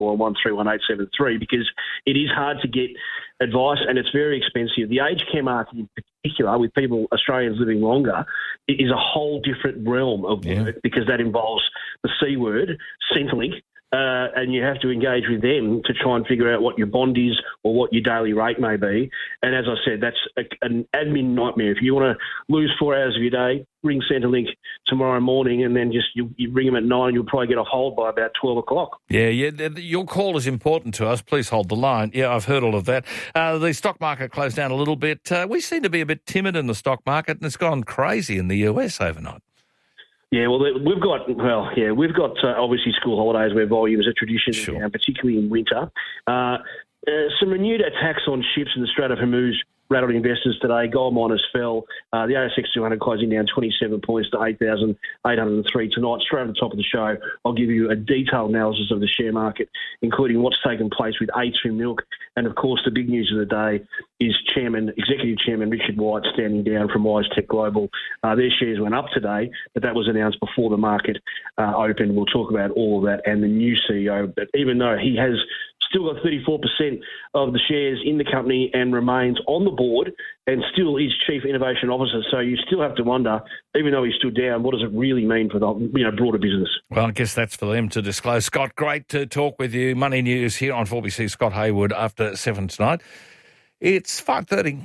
or 131873, because it is hard to get advice and it's very expensive. The aged care market in particular, with Australians living longer, it is a whole different realm of work because that involves the C word, Centrelink, and you have to engage with them to try and figure out what your bond is or what your daily rate may be. And as I said, that's an admin nightmare. If you want to lose 4 hours of your day, ring Centrelink tomorrow morning and then you ring them at 9 and you'll probably get a hold by about 12 o'clock. Yeah, your call is important to us. Please hold the line. Yeah, I've heard all of that. The stock market closed down a little bit. We seem to be a bit timid in the stock market and it's gone crazy in the US overnight. Yeah, well, we've got obviously school holidays where volumes are traditionally down, particularly in winter. Some renewed attacks on ships in the Strait of Hormuz rattled investors today. Gold miners fell. The ASX 200 closing down 27 points to 8,803 tonight. Straight at the top of the show, I'll give you a detailed analysis of the share market, including what's taken place with A2 Milk. And, of course, the big news of the day is Executive Chairman Richard White standing down from WiseTech Global. Their shares went up today, but that was announced before the market opened. We'll talk about all of that and the new CEO. But even though he has still got 34% of the shares in the company and remains on the board and still is Chief Innovation Officer. So you still have to wonder, even though he stood down, what does it really mean for the broader business? Well, I guess that's for them to disclose. Scott, great to talk with you. Money News here on 4BC. Scott Hayward after 7 tonight. It's 5:30.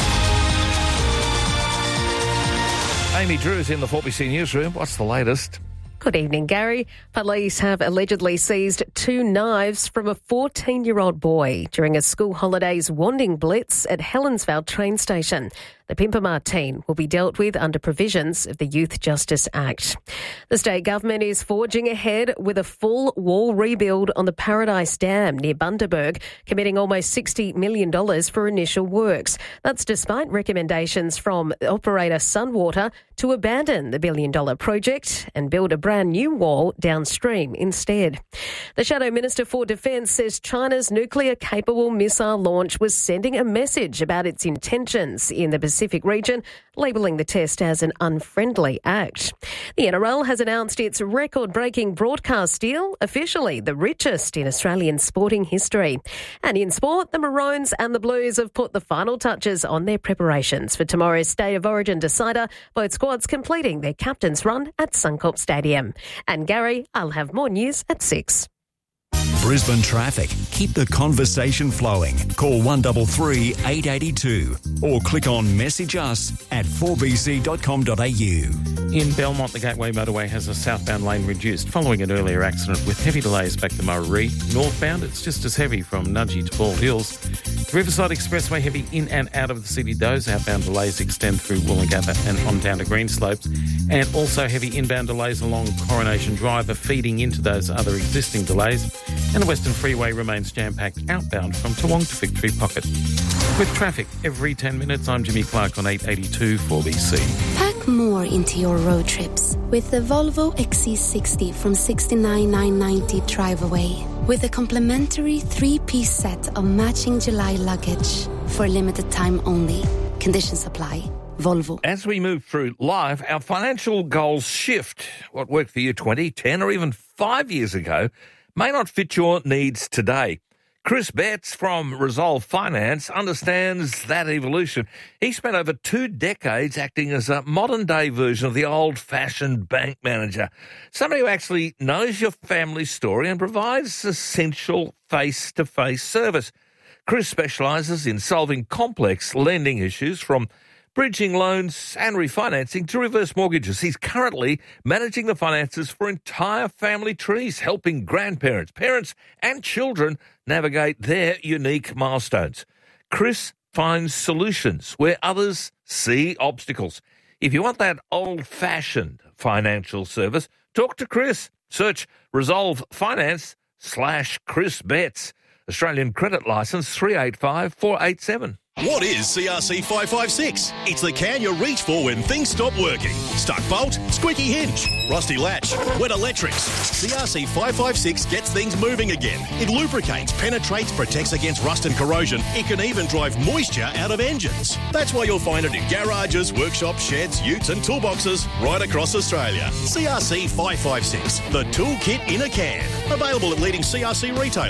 Amy Drew's in the 4BC newsroom. What's the latest? Good evening, Gary. Police have allegedly seized 2 knives from a 14-year-old boy during a school holidays wanding blitz at Helensvale train station. The Pimpamar teen will be dealt with under provisions of the Youth Justice Act. The state government is forging ahead with a full wall rebuild on the Paradise Dam near Bundaberg, committing almost $60 million for initial works. That's despite recommendations from operator Sunwater to abandon the billion-dollar project and build a brand new wall downstream instead. The Shadow Minister for Defence says China's nuclear-capable missile launch was sending a message about its intentions in the Pacific region, labelling the test as an unfriendly act. The NRL has announced its record-breaking broadcast deal, officially the richest in Australian sporting history. And in sport, the Maroons and the Blues have put the final touches on their preparations for tomorrow's State of Origin decider, both squads completing their captain's run at Suncorp Stadium. And Gary, I'll have more news at 6. Brisbane traffic. Keep the conversation flowing. Call 133 882 or click on Message Us at 4bc.com.au. In Belmont, the Gateway Motorway has a southbound lane reduced following an earlier accident with heavy delays back to Murray. Northbound, it's just as heavy from Nudgee to Bald Hills. Riverside Expressway heavy in and out of the city. Those outbound delays extend through Woolloongabba and on down to Greenslopes. And also heavy inbound delays along Coronation Drive are feeding into those other existing delays. And the Western Freeway remains jam-packed outbound from Toowong to Victory Pocket. With traffic every 10 minutes, I'm Jimmy Clark on 882 4BC. Pack more into your road trips with the Volvo XC60 from $69,990 drive away. With a complimentary 3-piece set of matching July luggage for a limited time only. Conditions apply. Volvo. As we move through life, our financial goals shift. What worked for you 20, 10 or even 5 years ago may not fit your needs today. Chris Betts from Resolve Finance understands that evolution. He spent over 2 decades acting as a modern-day version of the old-fashioned bank manager, somebody who actually knows your family story and provides essential face-to-face service. Chris specialises in solving complex lending issues from bridging loans and refinancing to reverse mortgages. He's currently managing the finances for entire family trees, helping grandparents, parents and children navigate their unique milestones. Chris finds solutions where others see obstacles. If you want that old-fashioned financial service, talk to Chris. Search Resolve Finance /Chris Betts. Australian credit licence 385487. What is CRC 556? It's the can you reach for when things stop working. Stuck bolt, squeaky hinge, rusty latch, wet electrics. CRC 556 gets things moving again. It lubricates, penetrates, protects against rust and corrosion. It can even drive moisture out of engines. That's why you'll find it in garages, workshops, sheds, utes and toolboxes right across Australia. CRC 556, the toolkit in a can. Available at leading CRC retailers.